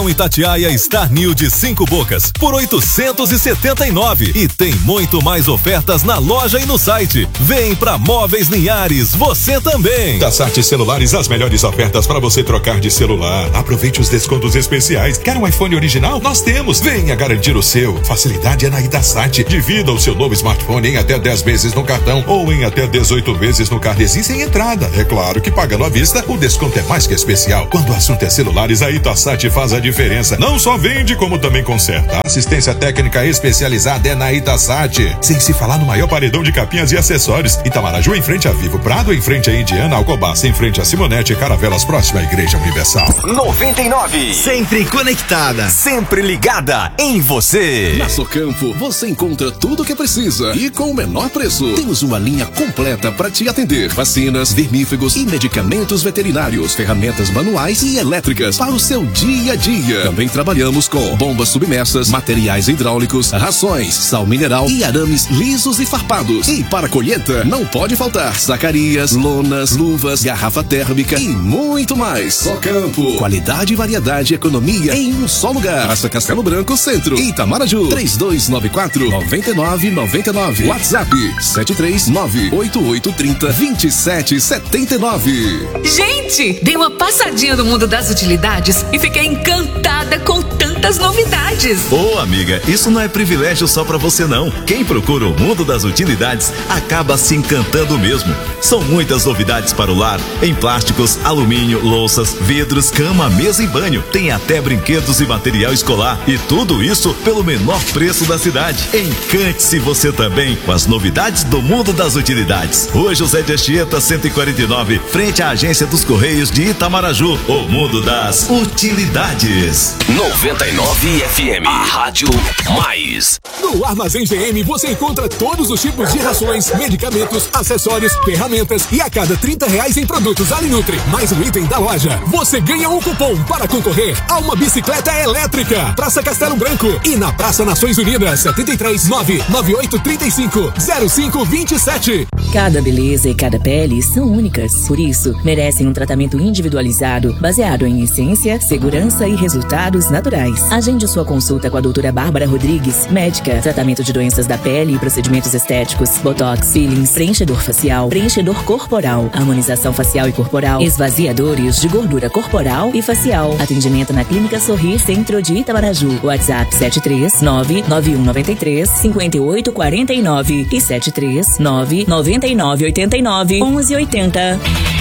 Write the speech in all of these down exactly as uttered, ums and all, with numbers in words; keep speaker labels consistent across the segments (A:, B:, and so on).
A: Itatiaia Star New de Cinco Bocas por oitocentos e setenta e nove e tem muito mais ofertas na loja e no site. Vem pra Móveis Linhares, você também.
B: Da Sat Celulares, as melhores ofertas para você trocar de celular. Aproveite os descontos especiais. Quer um iPhone original? Nós temos. Venha garantir o seu. Facilidade é na Idasat. Divida o seu novo smartphone em até dez vezes no cartão ou em até dezoito vezes no Carnezinho sem entrada. É claro que pagando à vista, o desconto é mais que especial. Quando o assunto é celulares, a Idasat faz a diferença. Diferença. Não só vende, como também conserta. A assistência técnica especializada é na Itasat. Sem se falar no maior paredão de capinhas e acessórios. Itamaraju em frente a Vivo Prado, em frente a Indiana, Alcobaça em frente a Simonete e Caravelas próxima à Igreja Universal.
C: noventa e nove. Sempre conectada. Sempre ligada em você.
D: Na Socampo, você encontra tudo o que precisa e com o menor preço. Temos uma linha completa para te atender. Vacinas, vermífugos e medicamentos veterinários. Ferramentas manuais e elétricas para o seu dia a dia. Também trabalhamos com bombas submersas, materiais hidráulicos, rações, sal mineral e arames lisos e farpados. E para colheita, não pode faltar sacarias, lonas, luvas, garrafa térmica e muito mais. Socampo. Qualidade, variedade e economia em um só lugar. Praça Castelo Branco Centro, Itamaraju. três dois nove quatro, nove nove nove nove. WhatsApp sete três nove oito oito três zero, dois sete sete nove.
E: Gente, dei uma passadinha no mundo das utilidades e fiquei encantada com tantas novidades.
F: Ô, amiga, isso não é privilégio só pra você não. Quem procura o mundo das utilidades acaba se encantando mesmo. São muitas novidades para o lar, em plásticos, alumínio, louças, vidros, cama, mesa e banho. Tem até brinquedos e material escolar. E tudo isso pelo menor preço da cidade. Encante-se você também com as novidades do mundo das utilidades. Rua José de Anchieta, cento e quarenta e nove, frente à Agência dos Correios de Itamaraju. O mundo das utilidades.
C: noventa e nove F M, a rádio mais.
G: No Armazém G M você encontra todos os tipos de rações, medicamentos, acessórios, ferramentas e a cada trinta reais em produtos Alinutri, mais um item da loja, você ganha um cupom para concorrer a uma bicicleta elétrica. Praça Castelo Branco e na Praça Nações Unidas, setenta e três, nove nove oito três cinco, zero cinco dois sete.
H: Cada beleza e cada pele são únicas, por isso merecem um tratamento individualizado, baseado em essência, segurança e resultados naturais. Agende sua consulta com a doutora Bárbara Rodrigues, médica, tratamento de doenças da pele e procedimentos estéticos, botox, peelings, preenchedor facial, preenchedor corporal, harmonização facial e corporal, esvaziadores de gordura corporal e facial. Atendimento na Clínica Sorrir Centro de Itamaraju. WhatsApp sete três nove nove um nove três cinco oito quatro nove e sete três nove nove nove oito nove um um oito zero.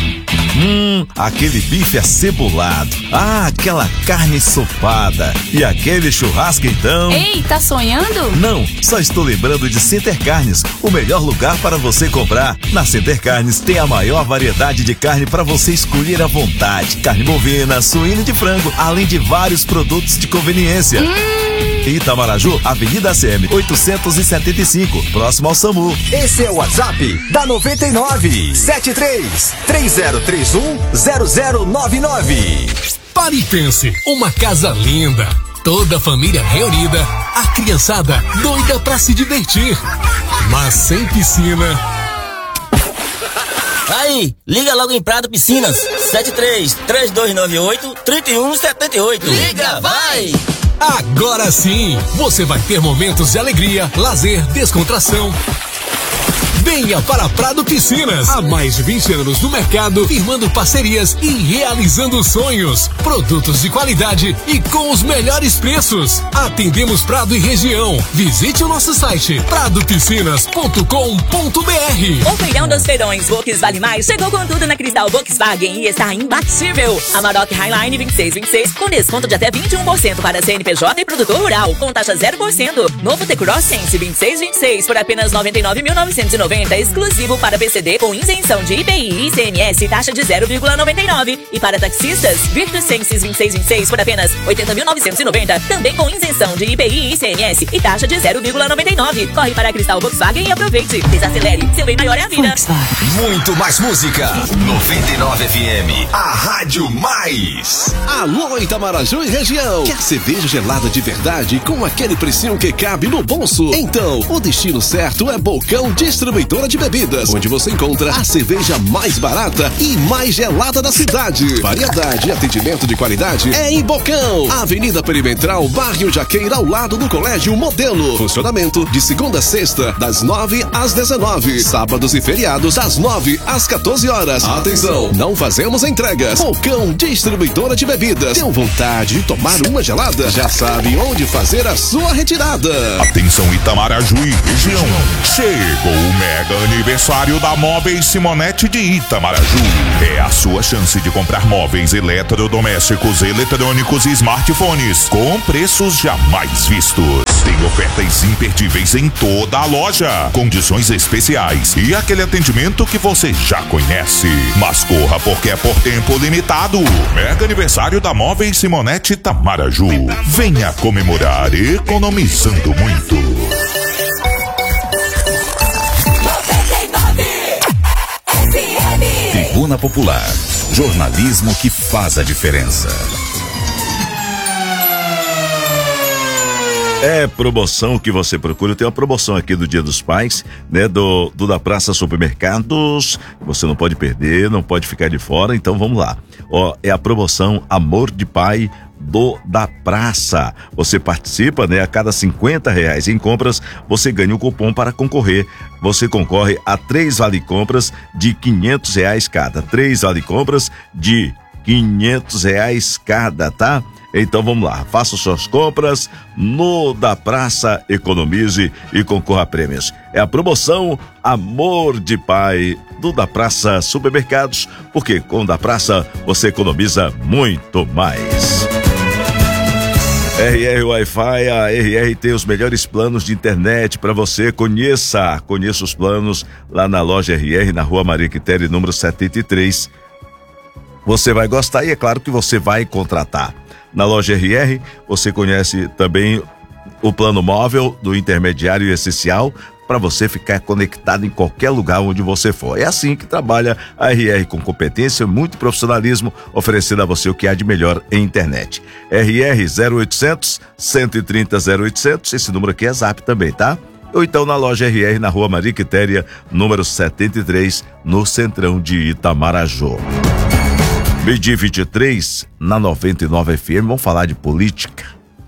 F: Hum, aquele bife acebolado. Ah, aquela carne ensopada. E aquele churrasco então.
I: Ei, tá sonhando?
F: Não, só estou lembrando de Center Carnes, o melhor lugar para você comprar. Na Center Carnes tem a maior variedade de carne para você escolher à vontade. Carne bovina, suína e de frango, além de vários produtos de conveniência.
I: Hum.
F: Itamaraju, Avenida C M oitocentos e setenta e cinco, próximo ao SAMU.
C: Esse é o WhatsApp da noventa e nove, sete três três zero três um zero zero nove nove.
G: Pare e pense, uma casa linda, toda a família reunida, a criançada doida pra se divertir, mas sem piscina.
J: Aí, liga logo em Prado Piscinas, sete três três dois nove oito três um sete oito. Liga, vai!
G: Agora sim, você vai ter momentos de alegria, lazer, descontração. Venha para Prado Piscinas, há mais de vinte anos no mercado, firmando parcerias e realizando sonhos. Produtos de qualidade e com os melhores preços. Atendemos Prado e região. Visite o nosso site prado piscinas ponto com ponto b r.
H: O feirão dos feirões Volks Vale Mais chegou com tudo na Cristal Volkswagen e está imbatível. Amarok Highline vinte e seis vinte e seis com desconto de até vinte e um por cento para C N P J e produtor rural, com taxa zero por cento. Novo T-Cross Sense vinte e seis vinte e seis por apenas noventa e nove mil novecentos e noventa, exclusivo para P C D com isenção de I P I e I C M S, taxa de zero vírgula noventa e nove. E para taxistas, Virtus Senses vinte e seis vinte e seis por apenas oitenta mil novecentos e noventa, também com isenção de I P I e I C M S e taxa de zero vírgula noventa e nove. Corre para a Cristal Volkswagen e aproveite. Desacelere, seu bem maior é a vida.
C: Muito mais música. noventa e nove F M, a rádio mais.
D: Alô, Itamaraju e região. Quer cerveja gelada de verdade com aquele precinho que cabe no bolso? Então, o destino certo é Bocão Distribuidor. Distribuidora de Bebidas, onde você encontra a cerveja mais barata e mais gelada da cidade. Variedade e atendimento de qualidade é em Bocão, Avenida Perimetral, Bairro Jaqueira, ao lado do Colégio Modelo. Funcionamento de segunda a sexta, das nove às dezenove. Sábados e feriados, das nove às quatorze horas. Atenção, não fazemos entregas. Bocão Distribuidora de Bebidas. Deu vontade de tomar uma gelada? Já sabe onde fazer a sua retirada.
I: Atenção Itamaraju e região. Chegou o mega aniversário da Móveis Simonetti de Itamaraju. É a sua chance de comprar móveis eletrodomésticos, eletrônicos e smartphones com preços jamais vistos. Tem ofertas imperdíveis em toda a loja, condições especiais e aquele atendimento que você já conhece. Mas corra porque é por tempo limitado. Mega aniversário da Móveis Simonetti Itamaraju. Venha comemorar economizando muito.
K: Tribuna Popular. Jornalismo que faz a diferença.
F: É promoção que você procura. Tem uma promoção aqui do Dia dos Pais, né? Do, do da Praça Supermercados. Você não pode perder, não pode ficar de fora. Então vamos lá. Ó, é a promoção Amor de Pai do da Praça. Você participa, né? A cada cinquenta reais em compras, você ganha um cupom para concorrer. Você concorre a três vale-compras de quinhentos reais cada. Três vale-compras de quinhentos reais cada, tá? Então vamos lá, faça suas compras no da Praça, economize e concorra a prêmios. É a promoção Amor de Pai do da Praça Supermercados, porque com o da Praça você economiza muito mais. R R Wi-Fi, a R R tem os melhores planos de internet para você. Conheça, conheça os planos lá na loja R R, na Rua Maria Quitéria, número setenta e três. Você vai gostar e é claro que você vai contratar. Na loja R R, você conhece também o plano móvel do intermediário e essencial para você ficar conectado em qualquer lugar onde você for. É assim que trabalha a R R, com competência e muito profissionalismo, oferecendo a você o que há de melhor em internet. R R zero oitocentos, cento e trinta, zero oitocentos, esse número aqui é Zap também, tá? Ou então na loja R R, na Rua Maria Quitéria, número setenta e três, no centrão de Itamaraju. Meio-dia vinte e três, na noventa e nove F M, vamos falar de política.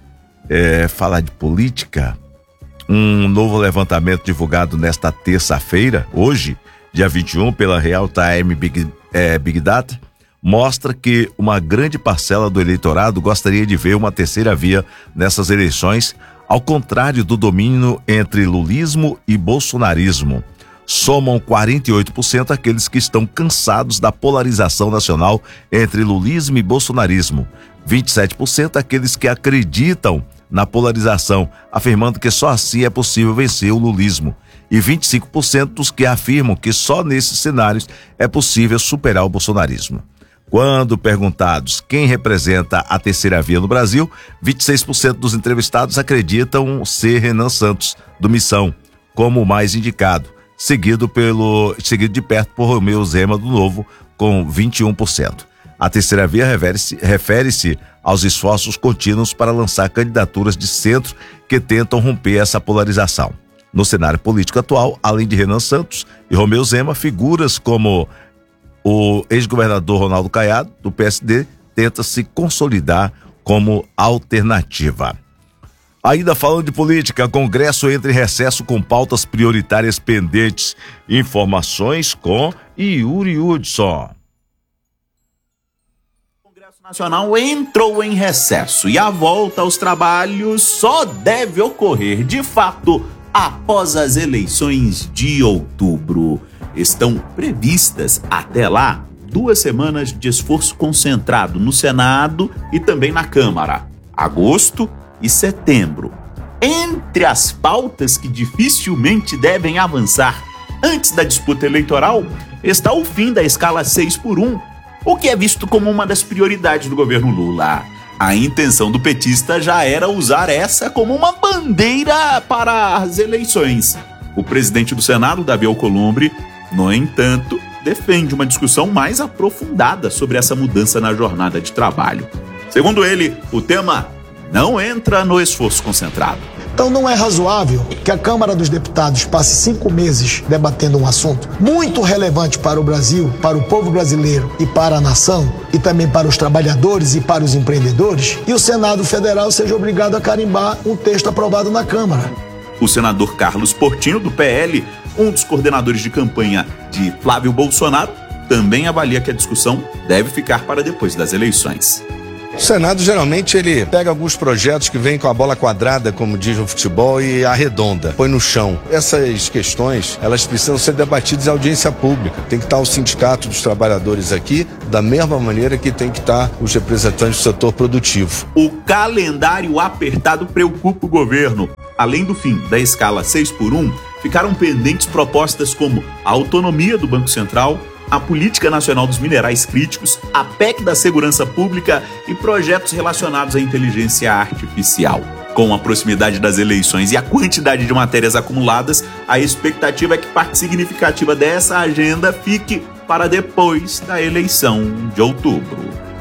F: É, falar de política, um novo levantamento divulgado nesta terça-feira, hoje, dia vinte e um, pela Real Time Big, é, Big Data, mostra que uma grande parcela do eleitorado gostaria de ver uma terceira via nessas eleições, ao contrário do domínio entre lulismo e bolsonarismo. Somam quarenta e oito por cento aqueles que estão cansados da polarização nacional entre lulismo e bolsonarismo. vinte e sete por cento aqueles que acreditam na polarização, afirmando que só assim é possível vencer o lulismo. E vinte e cinco por cento dos que afirmam que só nesses cenários é possível superar o bolsonarismo. Quando perguntados quem representa a terceira via no Brasil, vinte e seis por cento dos entrevistados acreditam ser Renan Santos, do Missão, como o mais indicado, seguido pelo seguido de perto por Romeu Zema, do Novo, com vinte e um por cento. A terceira via refere-se, refere-se aos esforços contínuos para lançar candidaturas de centro que tentam romper essa polarização. No cenário político atual, além de Renan Santos e Romeu Zema, figuras como o ex-governador Ronaldo Caiado, do P S D, tenta se consolidar como alternativa. Ainda falando de política, Congresso entra em recesso com pautas prioritárias pendentes. Informações com Yuri Hudson.
L: O Congresso Nacional entrou em recesso e a volta aos trabalhos só deve ocorrer, de fato, após as eleições de outubro. Estão previstas, até lá, duas semanas de esforço concentrado no Senado e também na Câmara. Agosto e setembro. Entre as pautas que dificilmente devem avançar antes da disputa eleitoral está o fim da escala seis por um, o que é visto como uma das prioridades do governo Lula. A intenção do petista já era usar essa como uma bandeira para as eleições. O presidente do Senado, Davi Alcolumbre, no entanto, defende uma discussão mais aprofundada sobre essa mudança na jornada de trabalho. Segundo ele, o tema não entra no esforço concentrado.
M: Então não é razoável que a Câmara dos Deputados passe cinco meses debatendo um assunto muito relevante para o Brasil, para o povo brasileiro e para a nação, e também para os trabalhadores e para os empreendedores, e o Senado Federal seja obrigado a carimbar um texto aprovado na Câmara.
L: O senador Carlos Portinho, do P L, um dos coordenadores de campanha de Flávio Bolsonaro, também avalia que a discussão deve ficar para depois das eleições.
N: O Senado geralmente ele pega alguns projetos que vêm com a bola quadrada, como diz no futebol, e arredonda, põe no chão. Essas questões, elas precisam ser debatidas em audiência pública. Tem que estar o Sindicato dos Trabalhadores aqui, da mesma maneira que tem que estar os representantes do setor produtivo.
L: O calendário apertado preocupa o governo. Além do fim da escala seis por um, ficaram pendentes propostas como a autonomia do Banco Central, a Política Nacional dos Minerais Críticos, a P E C da Segurança Pública e projetos relacionados à inteligência artificial. Com a proximidade das eleições e a quantidade de matérias acumuladas, a expectativa é que parte significativa dessa agenda fique para depois da eleição de outubro.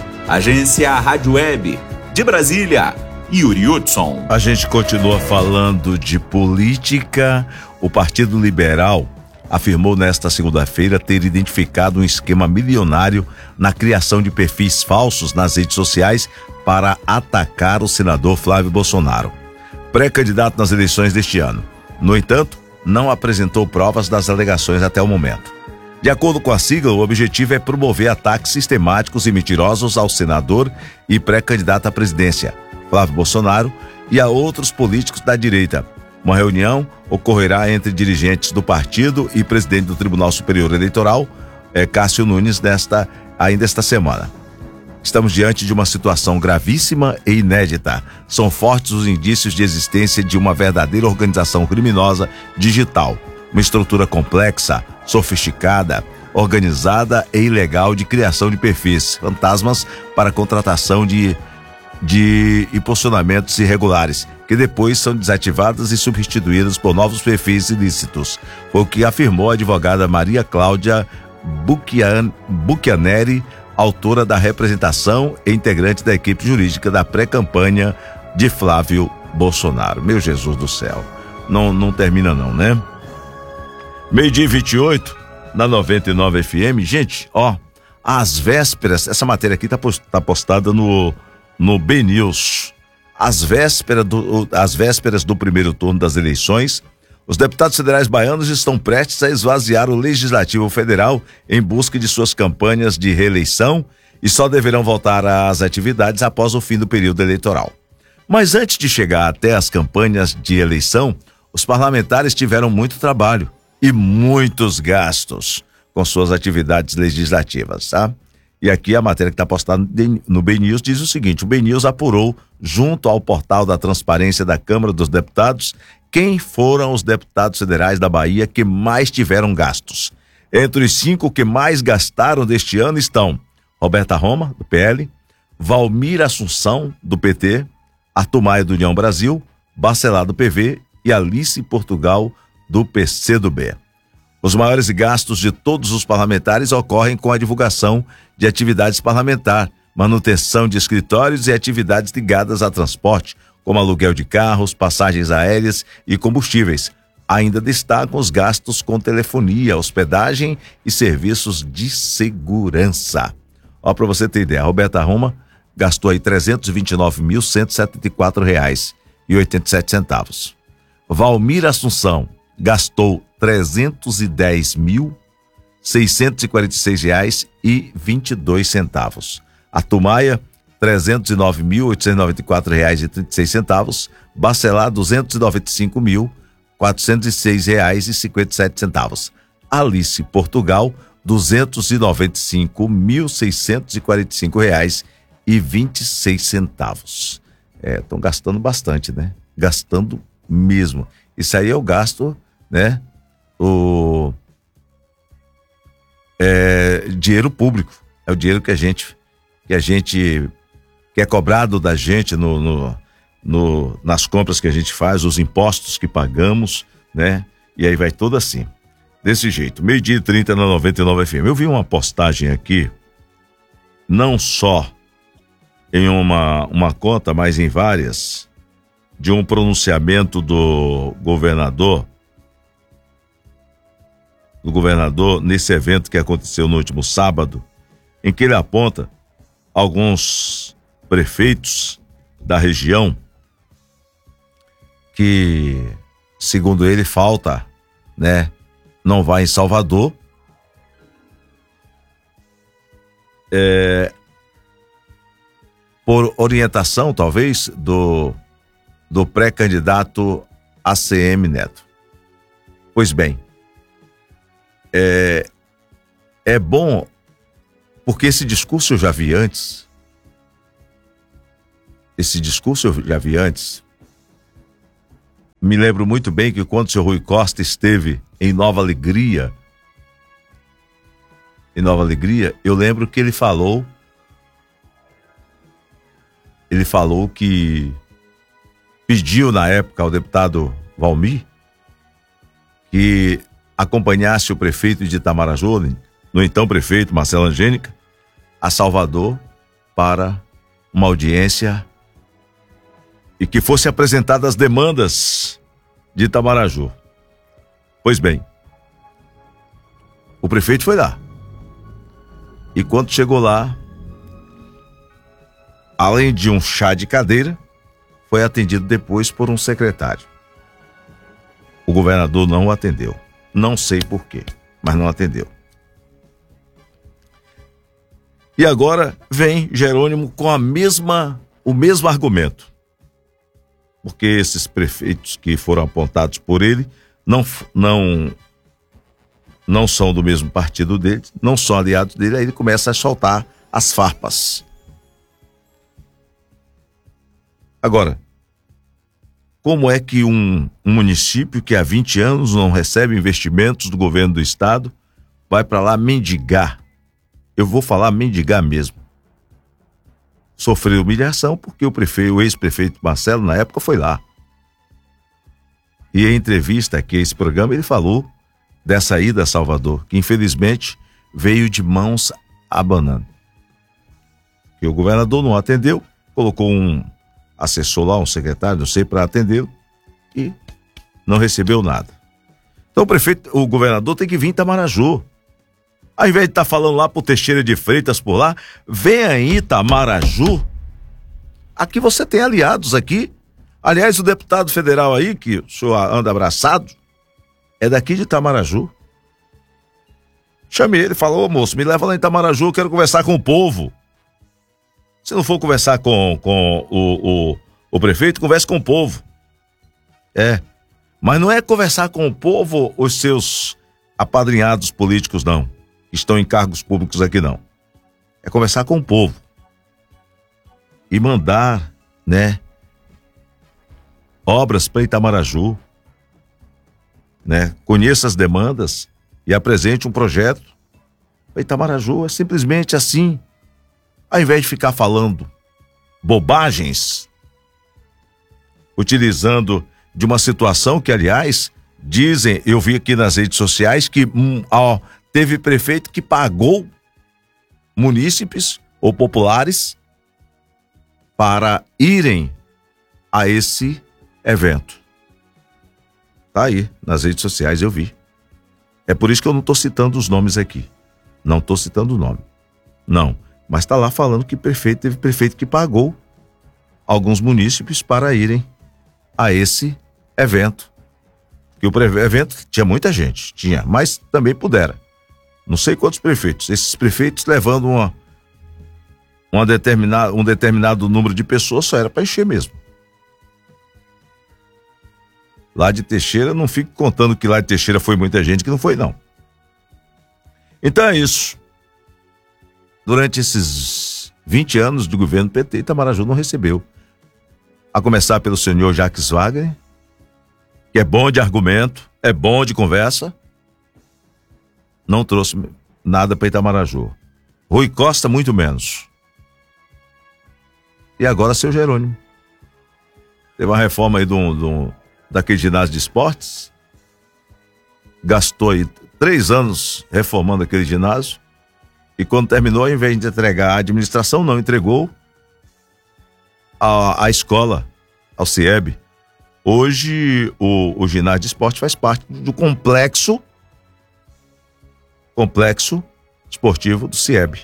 L: Agência Rádio Web, de Brasília, Yuri Hudson.
F: A gente continua falando de política. O Partido Liberal afirmou nesta segunda-feira ter identificado um esquema milionário na criação de perfis falsos nas redes sociais para atacar o senador Flávio Bolsonaro, pré-candidato nas eleições deste ano. No entanto, não apresentou provas das alegações até o momento. De acordo com a sigla, o objetivo é promover ataques sistemáticos e mentirosos ao senador e pré-candidato à presidência, Flávio Bolsonaro, e a outros políticos da direita. Uma reunião ocorrerá entre dirigentes do partido e presidente do Tribunal Superior Eleitoral, é, Cássio Nunes, nesta, ainda esta semana. Estamos diante de uma situação gravíssima e inédita. São fortes os indícios de existência de uma verdadeira organização criminosa digital, uma estrutura complexa, sofisticada, organizada e ilegal de criação de perfis fantasmas para contratação de de impulsionamentos irregulares, que depois são desativadas e substituídas por novos perfis ilícitos. Foi o que afirmou a advogada Maria Cláudia Bucchian, Bucchianeri, autora da representação e integrante da equipe jurídica da pré-campanha de Flávio Bolsonaro. Meu Jesus do céu, não, não termina não, né? Meio-dia e vinte e oito, na noventa e nove F M. Gente, ó, às vésperas, essa matéria aqui tá, post, tá postada no no B News. Às vésperas, do, às vésperas do primeiro turno das eleições, os deputados federais baianos estão prestes a esvaziar o Legislativo Federal em busca de suas campanhas de reeleição e só deverão voltar às atividades após o fim do período eleitoral. Mas antes de chegar até as campanhas de eleição, os parlamentares tiveram muito trabalho e muitos gastos com suas atividades legislativas, tá? E aqui a matéria que está postada no B News diz o seguinte: o B News apurou, junto ao portal da transparência da Câmara dos Deputados, quem foram os deputados federais da Bahia que mais tiveram gastos. Entre os cinco que mais gastaram deste ano estão Roberta Roma, do P L, Valmir Assunção, do P T, Arthur Maia, do União Brasil, Bacelar, do P V e Alice Portugal, do P C do B. Os maiores gastos de todos os parlamentares ocorrem com a divulgação de atividades parlamentar, manutenção de escritórios e atividades ligadas a transporte, como aluguel de carros, passagens aéreas e combustíveis. Ainda destacam os gastos com telefonia, hospedagem e serviços de segurança. Ó, para você ter ideia, a Roberta Roma gastou aí trezentos e vinte e nove mil, cento e setenta e quatro reais e oitenta e sete centavos. Valmir Assunção gastou trezentos e dez mil, seiscentos e quarenta e seis reais e vinte e dois centavos. Arthur Maia, trezentos e nove mil, oitocentos e noventa e quatro reais e trinta e seis centavos. Bacelar, duzentos e noventa e cinco mil, quatrocentos e seis reais e cinquenta e sete centavos. Alice Portugal, duzentos e noventa e cinco mil, seiscentos e quarenta e cinco reais e vinte e seis centavos. É, estão gastando bastante, né? Gastando mesmo. Isso aí é o gasto, né? O é, dinheiro público, é o dinheiro que a gente que a gente que é cobrado da gente no, no, no nas compras que a gente faz, os impostos que pagamos, né? E aí vai tudo assim, desse jeito. Meio-dia e trinta na noventa e nove F M. Eu vi uma postagem aqui, não só em uma uma conta, mas em várias de um pronunciamento do governador, do governador nesse evento que aconteceu no último sábado, em que ele aponta alguns prefeitos da região que, segundo ele, falta, né, não vai em Salvador, é, por orientação, talvez, do, do pré-candidato A C M Neto. Pois bem, é, é bom, porque esse discurso eu já vi antes, esse discurso eu já vi antes, me lembro muito bem que quando o senhor Rui Costa esteve em Nova Alegria, em Nova Alegria, eu lembro que ele falou, ele falou que pediu na época ao deputado Valmir que acompanhasse o prefeito de Itamaraju, no então prefeito Marcelo Angênica, a Salvador para uma audiência e que fosse apresentadas as demandas de Itamaraju. Pois bem, o prefeito foi lá. E quando chegou lá, além de um chá de cadeira, foi atendido depois por um secretário. O governador não o atendeu. Não sei por quê, mas não atendeu. E agora vem Jerônimo com a mesma, o mesmo argumento. Porque esses prefeitos que foram apontados por ele não, não, não são do mesmo partido dele, não são aliados dele, aí ele começa a soltar as farpas. Agora, como é que um, um município que há vinte anos não recebe investimentos do governo do estado vai para lá mendigar? Eu vou falar mendigar mesmo. Sofreu humilhação porque o prefeito, o ex-prefeito Marcelo, na época, foi lá. E em entrevista aqui a esse programa, ele falou dessa ida a Salvador, que infelizmente veio de mãos abanando. Que o governador não atendeu, colocou um assessor lá, um secretário, não sei, para atendê-lo, e não recebeu nada. Então o prefeito, o governador tem que vir em Itamaraju. Ao invés de estar tá falando lá pro Teixeira de Freitas por lá, vem aí Itamaraju. Aqui você tem aliados aqui. Aliás, o deputado federal aí, que o senhor anda abraçado, é daqui de Itamaraju. Chamei ele e falou: ô moço, me leva lá em Itamaraju, eu quero conversar com o povo. Se não for conversar com, com o, o, o prefeito, converse com o povo. É, mas não é conversar com o povo os seus apadrinhados políticos, não. Estão em cargos públicos aqui, não. É conversar com o povo. E mandar, né, obras para Itamaraju, né? Conheça as demandas e apresente um projeto para Itamaraju. É simplesmente assim. Ao invés de ficar falando bobagens, utilizando de uma situação que, aliás, dizem, eu vi aqui nas redes sociais, que hum, ó, teve prefeito que pagou munícipes ou populares para irem a esse evento. Tá aí, nas redes sociais eu vi. É por isso que eu não estou citando os nomes aqui. Não estou citando o nome. Não. Mas está lá falando que prefeito, teve prefeito que pagou alguns munícipes para irem a esse evento. Que o evento tinha muita gente, tinha, mas também pudera. Não sei quantos prefeitos. Esses prefeitos levando uma, uma determinada, um determinado número de pessoas, só era para encher mesmo. Lá de Teixeira, não fico contando que lá de Teixeira foi muita gente, que não foi, não. Então é isso. Durante esses vinte anos de governo P T, Itamaraju não recebeu. A começar pelo senhor Jacques Wagner, que é bom de argumento, é bom de conversa, não trouxe nada para Itamaraju. Rui Costa, muito menos. E agora seu Jerônimo. Teve uma reforma aí do, do, daquele ginásio de esportes, gastou aí três anos reformando aquele ginásio, e quando terminou, ao invés de entregar a administração, não entregou a, a escola, ao C I E B, Hoje o, o ginásio de esporte faz parte do complexo complexo esportivo do CIEB.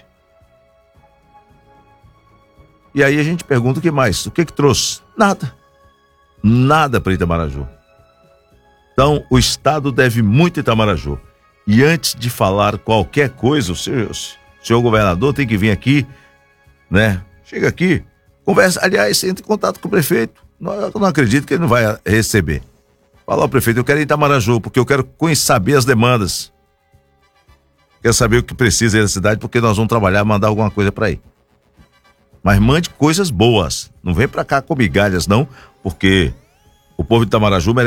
F: E aí a gente pergunta o que mais? O que que trouxe? Nada. Nada para Itamaraju. Então o Estado deve muito a Itamaraju. E antes de falar qualquer coisa, o senhor, o senhor governador tem que vir aqui, né? Chega aqui, conversa, aliás, entre em contato com o prefeito. Não, eu não acredito que ele não vai receber. Fala ao prefeito, eu quero ir em Itamaraju, porque eu quero conhecer, saber as demandas. Quero saber o que precisa aí da cidade, porque nós vamos trabalhar, mandar alguma coisa para aí. Mas mande coisas boas. Não vem para cá com migalhas, não, porque o povo de Itamaraju merece